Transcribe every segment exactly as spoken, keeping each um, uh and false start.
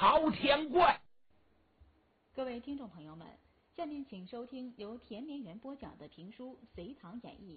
朝天怪。 各位听众朋友们，下面请收听由田连元播讲的评书《隋唐演义》。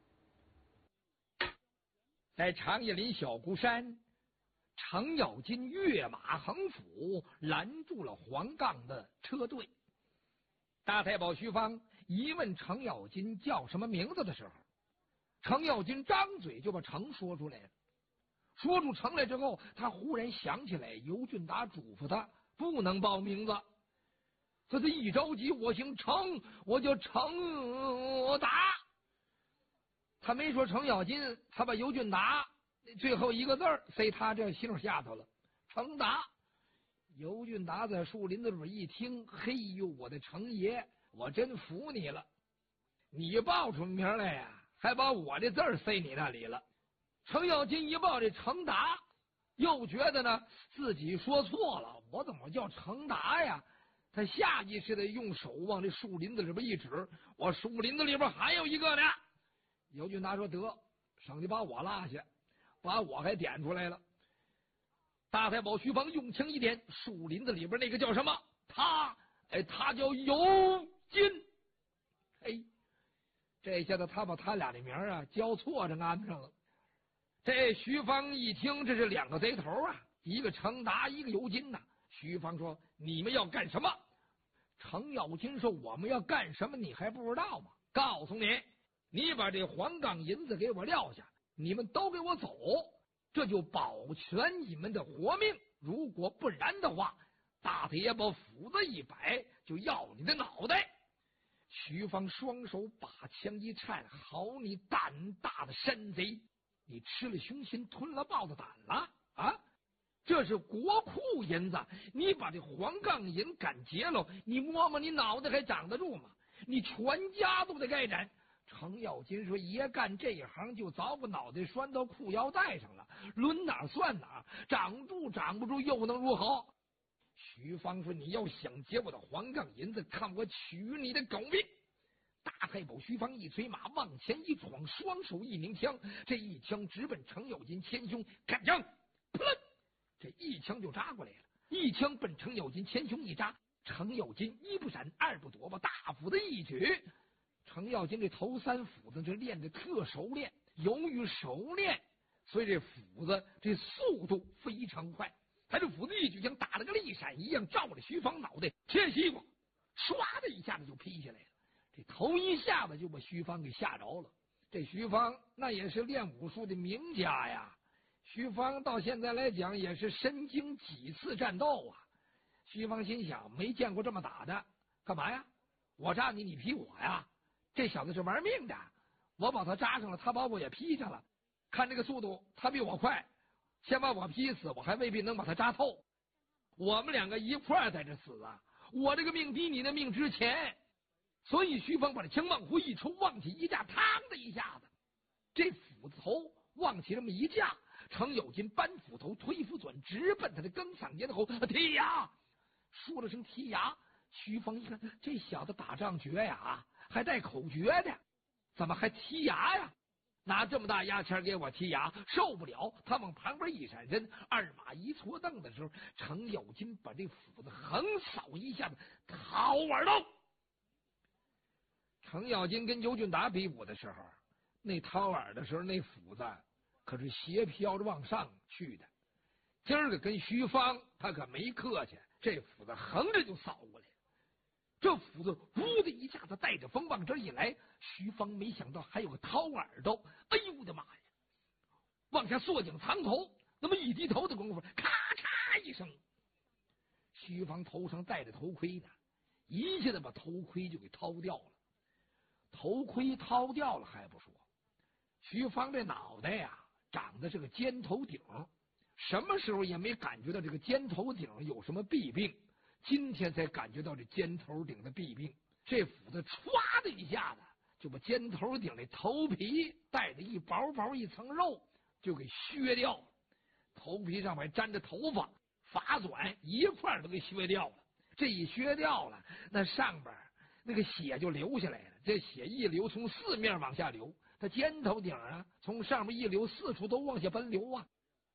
在长叶林小孤山，程咬金跃马横斧，拦住了黄杠的车队。大太保徐芳一问程咬金叫什么名字的时候，程咬金张嘴就把程说出来了。说出程来之后，他忽然想起来尤俊达嘱咐他不能报名字，所以他一着急，我姓程，我叫程达。他没说程咬金，他把尤俊达最后一个字塞他这姓下头了，程达。尤俊达在树林子里边一听，嘿呦，我的程爷，我真服你了，你报出名来呀，还把我这字塞你那里了。程咬金一报这程达，又觉得呢自己说错了，我怎么叫程达呀？他下意识的用手往这树林子里边一指，我树林子里边还有一个呢。尤俊达说得，省得把我落下，把我还点出来了。大太保徐芳用枪一点，树林子里边那个叫什么？他哎，他叫尤金。哎，这下子他把他俩的名啊交错着安上了。这徐芳一听，这是两个贼头啊，一个程达，一个尤金呐。徐芳说：“你们要干什么？”程咬金说：“我们要干什么？你还不知道吗？告诉你，你把这黄杠银子给我撂下，你们都给我走，这就保全你们的活命。如果不然的话，大太爷把斧子一摆，就要你的脑袋。”徐芳双手把枪一颤：“好你胆大的山贼！你吃了熊心，吞了豹子胆了啊！这是国库银子，你把这黄杠银敢劫了，你摸摸你脑袋还长得住吗？你全家都得该斩。”程咬金说：“爷干这一行就早把脑袋拴到裤腰带上了，抡哪算哪，长住长不住又能如何？”徐芳说：“你要想劫我的黄杠银子，看我取你的狗命！”大太保徐芳一催马往前一闯，双手一拧枪，这一枪直奔程咬金前胸，开枪，扑棱，这一枪就扎过来了。一枪奔程咬金前胸一扎，程咬金一不闪二不躲，把大斧子一举。程咬金这头三斧子这练得特熟练，由于熟练，所以这斧子这速度非常快。他这斧子一举，像打了个利闪一样，照着徐芳脑袋切西瓜，唰的一下子就劈下来了。这头一下子就把徐芳给吓着了。这徐芳那也是练武术的名家呀，徐芳到现在来讲也是身经几次战斗啊。徐芳心想，没见过这么打的，干嘛呀？我扎你，你劈我呀？这小子是玩命的，我把他扎上了，他把我也劈上了。看这个速度，他比我快，先把我劈死，我还未必能把他扎透。我们两个一块儿在这死啊！我这个命比你的命值钱。所以徐芳把这枪往回一抽，往起一架，嘡的一下子，这斧子头往起这么一架，程咬金搬斧头推斧转，直奔他的更嗓咽喉，剔牙，说了声剔牙。徐芳一看，这小子打仗绝呀，还带口诀的，怎么还剔牙呀？拿这么大牙签给我剔牙，受不了！他往旁边一闪身，二马一错蹬的时候，程咬金把这斧子横扫一下子，掏耳刀。程咬金跟尤俊达比武的时候，那掏耳的时候，那斧子可是斜飘着往上去的。今儿个跟徐芳他可没客气，这斧子横着就扫过来了。这斧子呜的一下子带着风往这一来，徐芳没想到还有个掏耳朵，哎呦我的妈呀！往下缩颈藏头，那么一低头的功夫，咔嚓一声，徐芳头上戴着头盔呢，一下子把头盔就给掏掉了。头盔掏掉了还不说，徐芳这脑袋呀长得是个尖头顶，什么时候也没感觉到这个尖头顶有什么弊病，今天才感觉到这尖头顶的弊病。这斧子歘的一下子就把尖头顶的头皮带着一薄薄一层肉就给削掉了，头皮上还沾着头发发短一块都给削掉了。这一削掉了，那上边那个血就流下来了，这血一流从四面往下流，它尖头顶啊从上面一流，四处都往下奔流啊。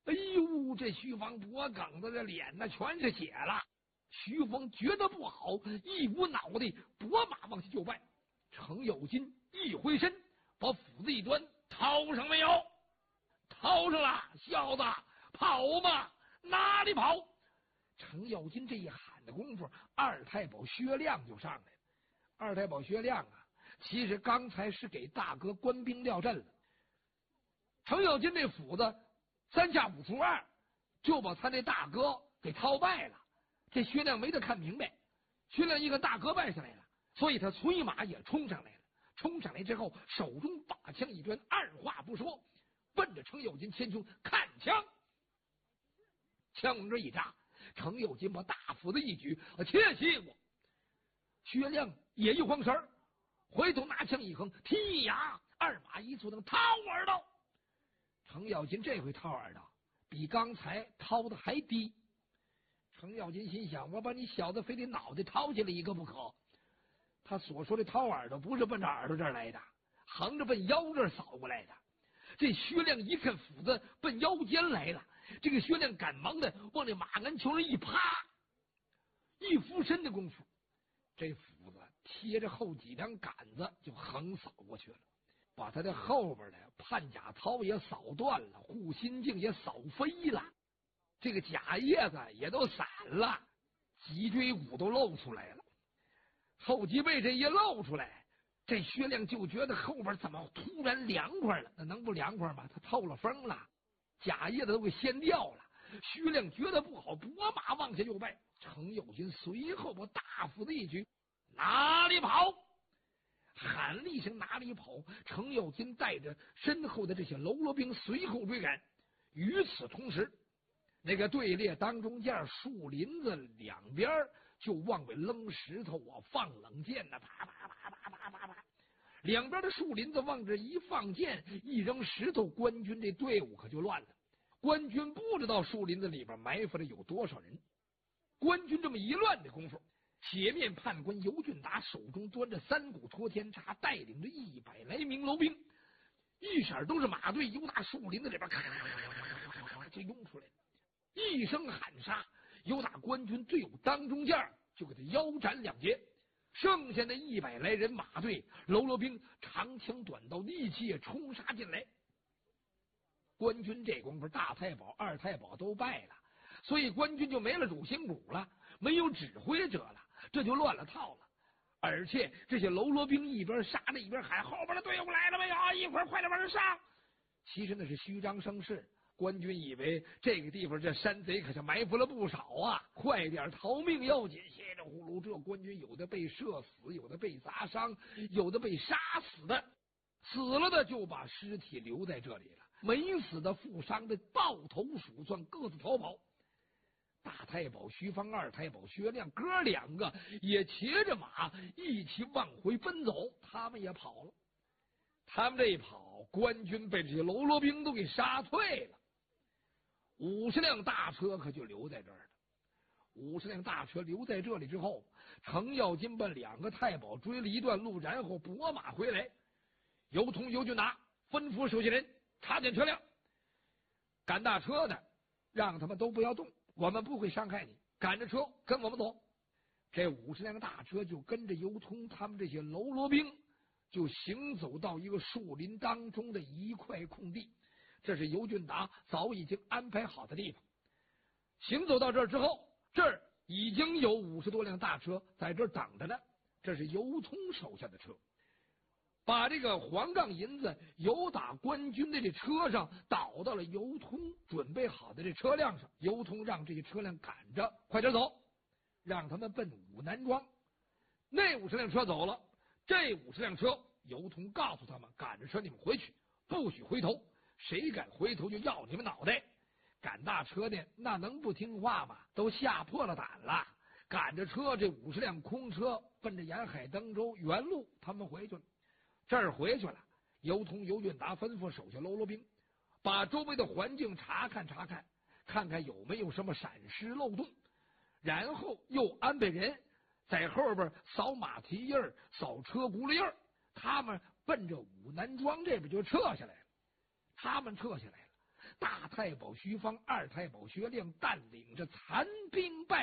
哎呦，这徐芳脖梗子的脸那全是血了。徐峰觉得不好，一捂脑袋，拨马往下就拜。程咬金一回身，把斧子一端，掏上没有？掏上了，小子，跑吧，哪里跑？程咬金这一喊的功夫，二太保薛亮就上来了。二太保薛亮啊，其实刚才是给大哥官兵撂阵了。程咬金这斧子三下五除二就把他那大哥给掏败了。这薛亮没得看明白，薛亮一个大哥败下来了，所以他催马也冲上来了。冲上来之后，手中把枪一端，二话不说，奔着程咬金前胸看枪。枪往这一扎，程咬金把大斧子一举，切西瓜。薛亮也一慌神儿，回头拿枪一横，踢呀，二马一簇，能掏耳朵。程咬金这回掏耳朵比刚才掏的还低。程咬金心想，我把你小子非得脑袋掏起来一个不可。他所说的掏耳朵不是奔着耳朵这儿来的，横着奔腰这儿扫过来的。这薛亮一看斧子奔腰间来了，这个薛亮赶忙的往这马鞍球上一趴，一俯身的功夫，这斧子贴着后脊梁杆子就横扫过去了，把他的后边的判甲套也扫断了，护心镜也扫飞了，这个甲叶子也都散了，脊椎骨都露出来了。后脊背这一露出来，这薛亮就觉得后边怎么突然凉快了？那能不凉快吗？他透了风了，甲叶子都给掀掉了。薛亮觉得不好，拨马往下就拜。程咬金随后把大斧子一举，哪里跑？喊了一声哪里跑？程咬金带着身后的这些喽啰兵随后追赶。与此同时，那个队列当中间树林子两边就往外扔石头啊，放冷箭呐、啊，啪啪啪啪啪啪啪，两边的树林子往这一放箭，一扔石头，官军这队伍可就乱了。官军不知道树林子里边埋伏着有多少人。官军这么一乱的功夫，铁面判官尤俊达手中端着三股托天叉，带领着一百来名楼兵，一色都是马队，由打树林子里边咔咔咔咔咔就涌出来了。一声喊杀，由打官军队伍当中间就给他腰斩两截。剩下的一百来人马队喽啰兵长枪短刀利器也冲杀进来。官军这功夫大太保二太保都败了，所以官军就没了主心骨了，没有指挥者了，这就乱了套了。而且这些喽啰兵一边杀着一边喊，后边的队伍来了没有？一会儿快点往上上。其实那是虚张声势，官军以为这个地方这山贼可是埋伏了不少啊，快点逃命要紧。稀里呼噜，这官军有的被射死，有的被砸伤，有的被杀死的，死了的就把尸体留在这里了，没死的负伤的抱头鼠窜，各自逃跑。大太保徐芳、二太保薛亮哥两个也骑着马一起往回奔走，他们也跑了。他们这一跑，官军被这些喽啰兵都给杀退了。五十辆大车可就留在这儿了。五十辆大车留在这里之后，程咬金把两个太保追了一段路，然后拨马回来。尤通、尤俊达吩咐手下人插进车辆，赶大车的让他们都不要动，我们不会伤害你，赶着车跟我们走。这五十辆大车就跟着尤通他们这些喽啰兵，就行走到一个树林当中的一块空地，这是尤俊达早已经安排好的地方。行走到这儿之后，这儿已经有五十多辆大车在这儿等着呢，这是尤通手下的车。把这个黄杠银子由打官军的这车上倒到了尤通准备好的这车辆上，尤通让这些车辆赶着快点走，让他们奔武南庄。那五十辆车走了，这五十辆车尤通告诉他们，赶着车你们回去，不许回头，谁敢回头就要你们脑袋。赶大车的那能不听话吗？都吓破了胆了。赶着车，这五十辆空车奔着沿海登州原路他们回去了。这儿回去了，尤通、尤俊达吩咐手下喽啰兵把周围的环境查看查看，看看有没有什么闪失漏洞，然后又安排人在后边扫马蹄印儿、扫车轱辘印儿，他们奔着武南庄这边就撤下来了。他们撤下来了， 大太保徐芳、二太保薛亮带领着残兵败